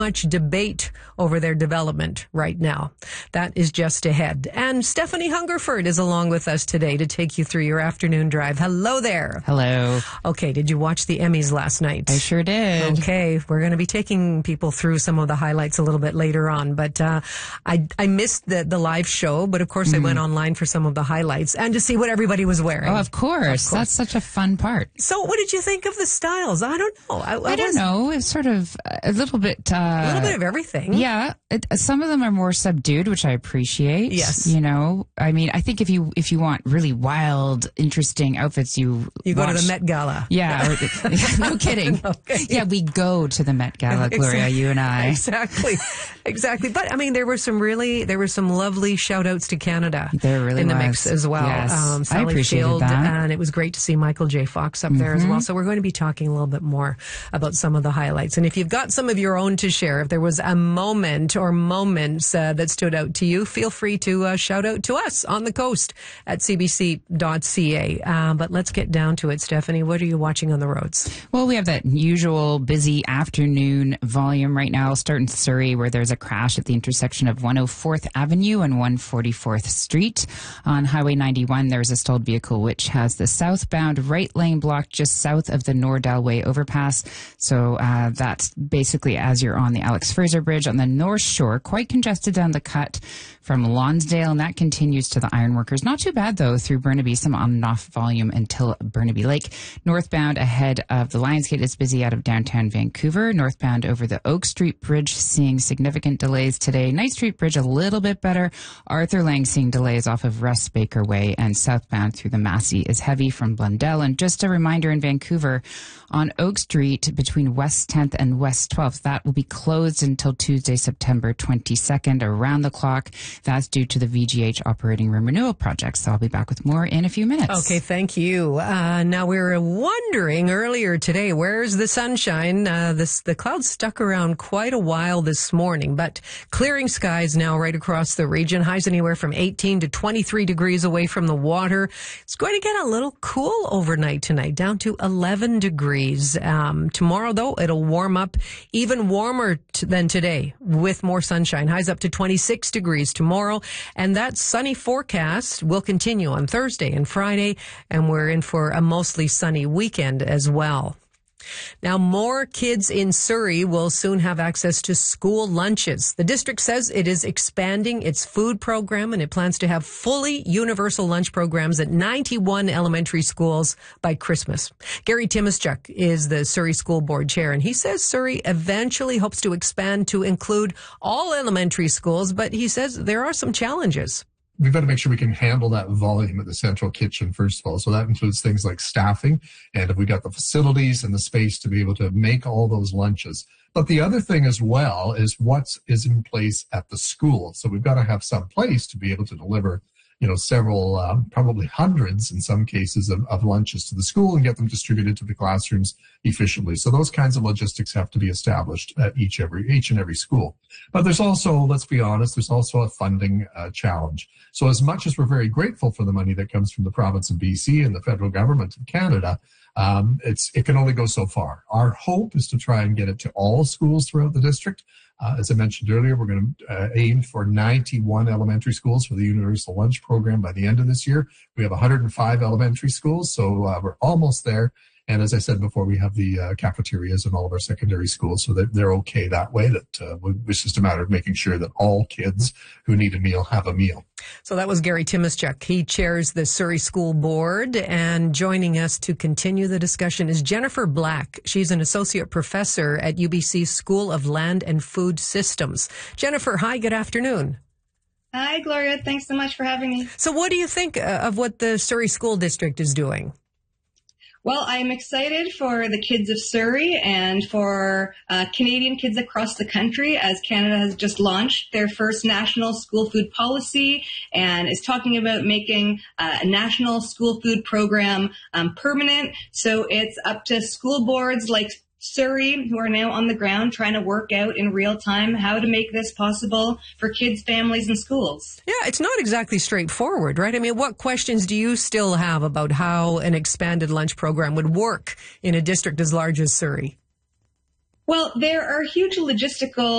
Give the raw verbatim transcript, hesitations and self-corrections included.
much debate over their development right now. That is just ahead. And Stephanie Hungerford is along with us today to take you through your afternoon drive. Hello there. Hello. Okay, did you watch the Emmys last night? I sure did. Okay, we're going to be taking people through some of the highlights a little bit later on, but uh, I I missed the, the live show, but of course mm. I went online for some of the highlights and to see what everybody was wearing. Oh, of course. of course. That's such a fun part. So what did you think of the styles? I don't know. I, I, I don't was, know. It's sort of a little bit... Uh, a little bit of everything. Yeah. It, some of them are more subdued, which I appreciate. Yes. You know, I mean, I think if you if you want really wild, interesting outfits, you You go watch, to the Met Gala. Yeah. Or, no kidding. Okay. Yeah, we go to the Met Gala, Gloria, exactly. you and I. Exactly. Exactly. But, I mean, there were some really, there were some lovely shout-outs to Canada there really in the was. mix as well. Yes. Um, Sally I appreciated Field, that. And it was great to see Michael J. Fox up mm-hmm. there as well. So we're going to be talking a little bit more about some of the highlights. And if you've got some of your own to share, if there was a moment or moments uh, that stood out to you, feel free to uh, shout out to us on the coast at c b c dot c a. Uh, but let's get down to it, Stephanie. What are you watching on the roads? Well, we have that usual busy afternoon volume right now. I'll start in Surrey, where there's a crash at the intersection of one oh fourth Avenue and one forty-fourth Street. On Highway ninety-one, there's a stalled vehicle which has the southbound right lane blocked just south of the Nordell Way overpass. So uh, that's basically as you're on the Alex Fraser Bridge on the North Shore, quite congested down the cut from Lonsdale, and that continues to the Ironworkers. Not too bad, though, through Burnaby, some on and off volume until Burnaby Lake. Northbound ahead of the Lionsgate is busy out of downtown Vancouver. Northbound over the Oak Street Bridge seeing significant delays today. Knight Street Bridge a little bit better. Arthur Lang seeing delays off of Russ Baker Way, and southbound through the Massey is heavy from Blundell. And just a reminder in Vancouver, on Oak Street between West tenth and West twelfth, that will be closed until Tuesday, September twenty-second, around the clock. That's due to the V G H operating room renewal project. So I'll be back with more in a few minutes. Okay, thank you. Uh, now, we were wondering earlier today, where's the sunshine? Uh, this, the clouds stuck around quite a while this morning, but clearing skies now right across the region. Highs anywhere from eighteen to twenty-three degrees away from the water. It's going to get a little cool overnight tonight, down to eleven degrees. Um, tomorrow, though, it'll warm up even warmer t- than today with more sunshine. Highs up to twenty-six degrees tomorrow. And that sunny forecast will continue on Thursday and Friday. And we're in for a mostly sunny weekend as well. Now, more kids in Surrey will soon have access to school lunches. The district says it is expanding its food program, and it plans to have fully universal lunch programs at ninety-one elementary schools by Christmas. Gary Timischuk is the Surrey School Board Chair, and he says Surrey eventually hopes to expand to include all elementary schools, but he says there are some challenges. We've got to make sure we can handle that volume at the central kitchen, first of all. So that includes things like staffing, and if we got the facilities and the space to be able to make all those lunches. But the other thing as well is what is in place at the school. So we've got to have some place to be able to deliver, you know, several, um, probably hundreds in some cases of, of lunches to the school and get them distributed to the classrooms efficiently. So those kinds of logistics have to be established at each every each and every school. But there's also, let's be honest, there's also a funding uh, challenge. So as much as we're very grateful for the money that comes from the province of B C and the federal government of Canada, um, it's it can only go so far. Our hope is to try and get it to all schools throughout the district. Uh, as I mentioned earlier, we're going to uh, aim for ninety-one elementary schools for the Universal Lunch Program by the end of this year. We have one hundred five elementary schools, so uh, we're almost there. And as I said before, we have the uh, cafeterias in all of our secondary schools, so that they're okay that way. That uh, it's just a matter of making sure that all kids who need a meal have a meal. So that was Gary Timischuk. He chairs the Surrey School Board, and joining us to continue the discussion is Jennifer Black. She's an associate professor at U B C School of Land and Food Systems. Jennifer, hi, good afternoon. Hi, Gloria. Thanks so much for having me. So what do you think of what the Surrey School District is doing? Well, I'm excited for the kids of Surrey and for uh, Canadian kids across the country, as Canada has just launched their first national school food policy and is talking about making uh, a national school food program um, permanent. So it's up to school boards like Surrey, who are now on the ground trying to work out in real time how to make this possible for kids, families, and schools. Yeah, it's not exactly straightforward, right? I mean, what questions do you still have about how an expanded lunch program would work in a district as large as Surrey? Well, there are huge logistical